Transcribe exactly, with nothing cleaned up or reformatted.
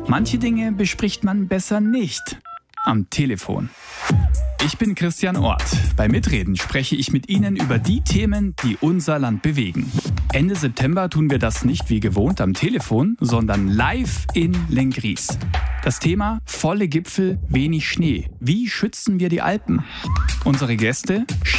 Manche Dinge bespricht man besser nicht am Telefon. Ich bin Christian Orth. Bei Mitreden spreche ich mit Ihnen über die Themen, die unser Land bewegen. Ende September tun wir das nicht wie gewohnt am Telefon, sondern live in Lenggries. Das Thema: volle Gipfel, wenig Schnee. Wie schützen wir die Alpen? Unsere Gäste: